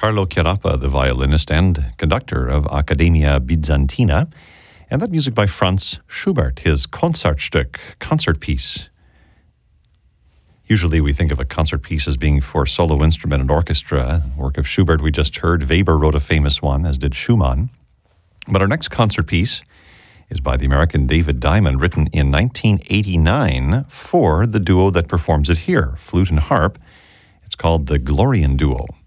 Carlo Chiarappa, the violinist and conductor of Accademia Bizantina, and that music by Franz Schubert, his Konzertstück, concert piece. Usually we think of a concert piece as being for solo instrument and orchestra. Work of Schubert we just heard. Weber wrote a famous one, as did Schumann. But our next concert piece is by the American David Diamond, written in 1989 for the duo that performs it here, flute and harp. It's called the Glorian Duo.